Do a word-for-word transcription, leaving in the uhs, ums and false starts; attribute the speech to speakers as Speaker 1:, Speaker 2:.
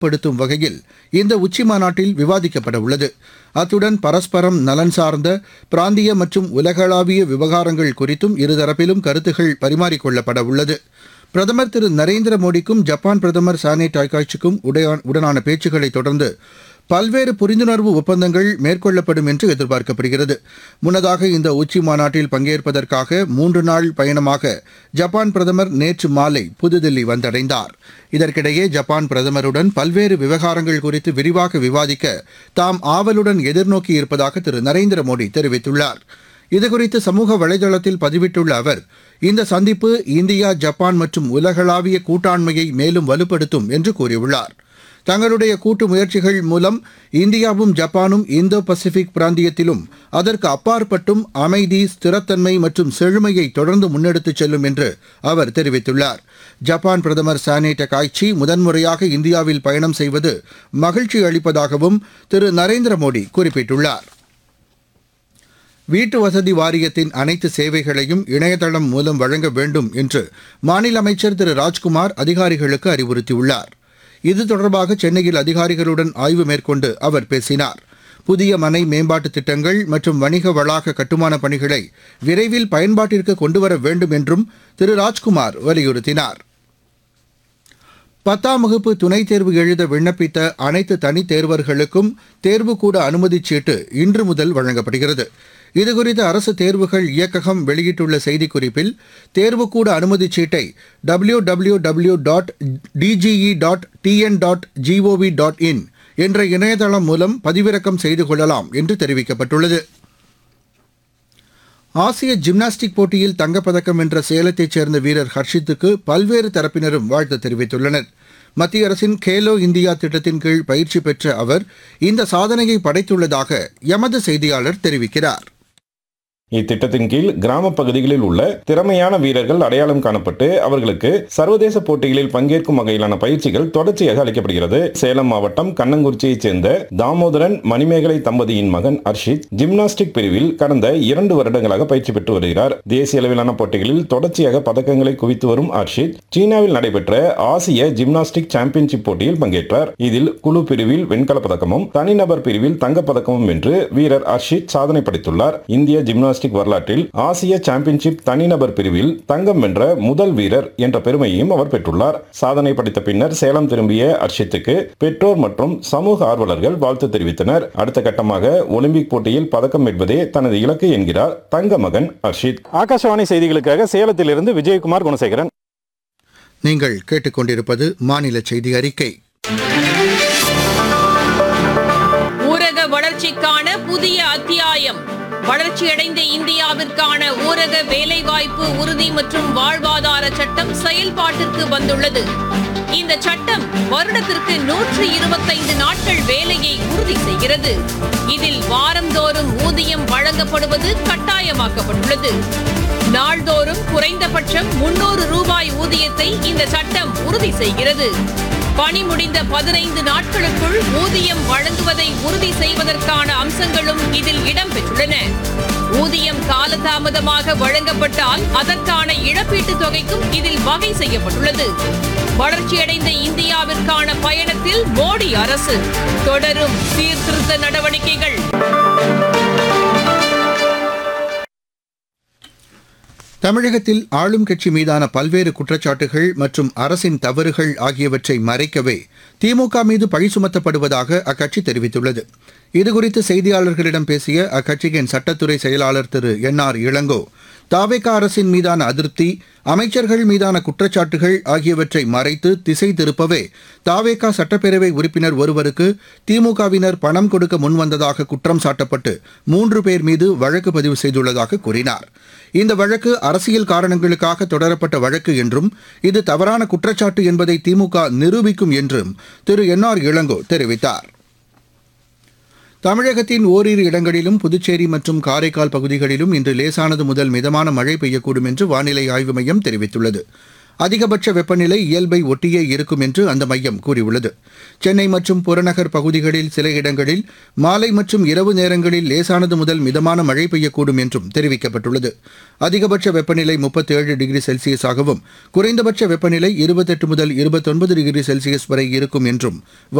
Speaker 1: படுத்தும் வகையில் இந்த உச்சிமாநாட்டில் விவாதிக்கப்பட உள்ளது. அத்துடன் பரஸ்பரம் நலன் சார்ந்த பிராந்திய மற்றும் உலகளாவிய விவகாரங்கள் குறித்தும் இருதரப்பிலும் கருத்துகள் பரிமாறிக்கொள்ளப்பட உள்ளது. பிரதமர் திரு நரேந்திர மோடிக்கும் ஜப்பான் பிரதமர் சானே டாய்காய்ச்சிக்கும் உடனான பேச்சுக்களை தொடர்ந்து பல்வேறு புரிந்துணர்வு ஒப்பந்தங்கள் மேற்கொள்ளப்படும் என்று எதிர்பார்க்கப்படுகிறது. முன்னதாக இந்த உச்சி மாநாட்டில் பங்கேற்பதற்காக மூன்று நாள் பயணமாக ஜப்பான் பிரதமர் நேற்று மாலை புதுதில்லி வந்தடைந்தார். இதற்கிடையே ஜப்பான் பிரதமருடன் பல்வேறு விவகாரங்கள் குறித்து விரிவாக விவாதிக்க தாம் ஆவலுடன் எதிர்நோக்கி இருப்பதாக திரு நரேந்திர மோடி தெரிவித்துள்ளார். இதுகுறித்து சமூக வலைதளத்தில் பதிவிட்டுள்ள அவர், இந்த சந்திப்பு இந்தியா, ஜப்பான் மற்றும் உலகளாவிய கூட்டாண்மையை மேலும் வலுப்படுத்தும் என்று கூறியுள்ளார். தங்களுடைய கூட்டு முயற்சிகள் மூலம் இந்தியாவும் ஜப்பானும் இந்தோ பசிபிக் பிராந்தியத்திலும் அதற்கு அப்பாற்பட்டும் அமைதி, ஸ்திரத்தன்மை மற்றும் செழுமையை தொடர்ந்து முன்னெடுத்துச் செல்லும் என்று அவர் தெரிவித்துள்ளார். ஜப்பான் பிரதமர் சானே டகாய்ச்சி முதன்முறையாக இந்தியாவில் பயணம் செய்வது மகிழ்ச்சி அளிப்பதாகவும் திரு நரேந்திர மோடி குறிப்பிட்டுள்ளார். வீட்டு வசதி வாரியத்தின் அனைத்து சேவைகளையும் இணையதளம் மூலம் வழங்க வேண்டும் என்று மாநில அமைச்சர் திரு ராஜ்குமார் அதிகாரிகளுக்கு அறிவுறுத்தியுள்ளார். இது தொடர்பாக சென்னையில் அதிகாரிகளுடன் ஆய்வு மேற்கொண்டு அவர் பேசினார். புதிய மனை மேம்பாட்டு திட்டங்கள் மற்றும் வணிக வளாக கட்டுமான பணிகளை விரைவில் பயன்பாட்டிற்கு கொண்டுவர வேண்டும் என்றும் திரு ராஜ்குமார் வலியுறுத்தினார். பத்தாம் வகுப்பு துணைத் தேர்வு எழுத விண்ணப்பித்த அனைத்து தனித் தேர்வர்களுக்கும் தேர்வுக்கூட அனுமதிச் சீட்டு இன்று முதல் வழங்கப்படுகிறது. இதுகுறித்து அரசு தேர்வுகள் இயக்ககம் வெளியிட்டுள்ள செய்திக்குறிப்பில், தேர்வுக்கூட அனுமதிச் சீட்டை W W W dot DGE dot TN dot gov dot in என்ற இணையதளம் மூலம் பதிவிறக்கம் செய்து கொள்ளலாம் என்று தெரிவிக்கப்பட்டுள்ளது. ஆசிய ஜிம்னாஸ்டிக் போட்டியில் தங்கப்பதக்கம் வென்ற சேலத்தைச் சேர்ந்த வீரர் ஹர்ஷித்துக்கு பல்வேறு தரப்பினரும் வாழ்த்து தெரிவித்துள்ளனர். மத்திய அரசின் கேலோ இந்தியா திட்டத்தின் கீழ் பயிற்சி பெற்ற அவர் இந்த சாதனையை படைத்துள்ளதாக எமது செய்தியாளர் தெரிவிக்கிறார்.
Speaker 2: இத்திட்டத்தின் கீழ் கிராம பகுதிகளில் உள்ள திறமையான வீரர்கள் அடையாளம் காணப்பட்டு அவர்களுக்கு சர்வதேச போட்டிகளில் பங்கேற்கும் வகையிலான பயிற்சிகள் தொடர்ச்சியாக அளிக்கப்படுகிறது. சேலம் மாவட்டம் கண்ணங்குறிச்சியைச் சேர்ந்த தாமோதரன் மணிமேகலை தம்பதியின் மகன் ஹர்ஷித் ஜிம்னாஸ்டிக் பிரிவில் கடந்த இரண்டு வருடங்களாக பயிற்சி பெற்று வருகிறார். தேசிய அளவிலான போட்டிகளில் தொடர்ச்சியாக பதக்கங்களை குவித்து வரும் ஹர்ஷித் சீனாவில் நடைபெற்ற ஆசிய ஜிம்னாஸ்டிக் சாம்பியன்ஷிப் போட்டியில் பங்கேற்றார். இதில் குழு பிரிவில் வெண்கலப் பதக்கமும் தனிநபர் பிரிவில் தங்கப்பதக்கமும் வென்று வீரர் ஹர்ஷித் சாதனை படைத்துள்ளார். இந்திய ஜிம்னாஸ்டிக் வரலாற்றில் ஆசிய சாம்பியன்ஷிப் தனிநபர் பிரிவில் தங்கம் வென்ற முதல் வீரர் என்ற பெருமையையும் அவர் பெற்றுள்ளார். சாதனை படைத்த பின்னர் சேலம் திரும்பிய ஹர்ஷித்துக்கு பெற்றோர் மற்றும் சமூக ஆர்வலர்கள் வாழ்த்து தெரிவித்தனர். அடுத்த கட்டமாக ஒலிம்பிக் போட்டியில் பதக்கம் வெல்வதே தனது இலக்கு என்கிறார் தங்க மகன் ஹர்ஷித். ஆகாஷவாணி செய்திகளுக்காக சேலத்திலிருந்து விஜயகுமார் குணசேகரன்.
Speaker 1: நீங்கள் கேட்டுக்கொண்டிருப்பது மாநில செய்தி அறிக்கை.
Speaker 3: ஊரக வளர்ச்சிக்கான புதிய அத்தியாயம். வளர்ச்சியடைந்த இந்தியாவிற்கான ஊரக வேலைவாய்ப்பு உறுதி மற்றும் வாழ்வாதார சட்டம் செயல்பாட்டிற்கு வந்துள்ளது. இந்த சட்டம் வருடத்திற்கு நூற்று இருபத்தைந்து நாட்கள் வேலையை உறுதி செய்கிறது. இதில் வாரந்தோறும் ஊதியம் வழங்கப்படுவது கட்டாயமாக்கப்பட்டுள்ளது. நாள்தோறும் குறைந்தபட்சம் முன்னூறு ரூபாய் ஊதியத்தை இந்த சட்டம் உறுதி செய்கிறது. பணி முடிந்த பதினைந்து நாட்களுக்குள் ஊதியம் வழங்குவதை உறுதி செய்வதற்கான அம்சங்களும் இதில் இடம்பெற்றுள்ளன. ஊதியம் காலதாமதமாக வழங்கப்பட்டால் அதற்கான இழப்பீட்டுத் தொகைக்கும் இதில் வகை செய்யப்பட்டுள்ளது. வளர்ச்சியடைந்த இந்தியாவிற்கான பயணத்தில் மோடி அரசு தொடரும் சீர்திருத்த நடவடிக்கைகள்.
Speaker 1: தமிழகத்தில் ஆளும் கட்சி மீதான பல்வேறு குற்றச்சாட்டுகள் மற்றும் அரசின் தவறுகள் ஆகியவற்றை மறைக்கவே திமுக மீது பழி சுமத்தப்படுவதாக அக்கட்சி தெரிவித்துள்ளது. இதுகுறித்து செய்தியாளர்களிடம் பேசிய அக்கட்சியின் சட்டத்துறை செயலாளர் திரு என் ஆர் இளங்கோ, தாவேக அரசின் மீதான அதிருப்தி, அமைச்சர்கள் மீதான குற்றச்சாட்டுகள் ஆகியவற்றை மறைத்து திசை திருப்பவே தாவேக சட்டப்பேரவை உறுப்பினர் ஒருவருக்கு திமுகவினர் பணம் கொடுக்க முன்வந்ததாக குற்றம் சாட்டப்பட்டு மூன்று பேர் மீது வழக்கு பதிவு செய்துள்ளதாக கூறினார். இந்த வழக்கு அரசியல் காரணங்களுக்காக தொடரப்பட்ட வழக்கு என்றும் இது தவறான குற்றச்சாட்டு என்பதை திமுக நிரூபிக்கும் என்றும் திரு என் ஆர் இளங்கோ தெரிவித்தார். தமிழகத்தின் ஓரிரு இடங்களிலும் புதுச்சேரி மற்றும் காரைக்கால் பகுதிகளிலும் இன்று லேசானது முதல் மிதமான மழை பெய்யக்கூடும் என்று வானிலை ஆய்வு மையம் தெரிவித்துள்ளது. அதிகபட்ச வெப்பநிலை இயல்பை ஒட்டியே இருக்கும் என்று அந்த மையம் கூறியுள்ளது. சென்னை மற்றும் புறநகர் பகுதிகளில் சில இடங்களில் மாலை மற்றும் இரவு நேரங்களில் லேசானது முதல் மிதமான மழை பெய்யக்கூடும் என்றும் தெரிவிக்கப்பட்டுள்ளது. அதிகபட்ச வெப்பநிலை முப்பத்தேழு டிகிரி செல்சியஸாகவும் குறைந்தபட்ச வெப்பநிலை இருபத்தெட்டு முதல் இருபத்தொன்பது டிகிரி செல்சியஸ் வரை இருக்கும் என்றும்